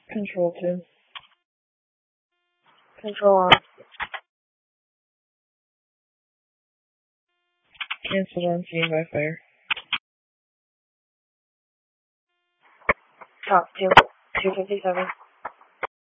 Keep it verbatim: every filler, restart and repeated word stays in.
Control two. Control on. Cancelled on scene by fire. Top two. two fifty-seven.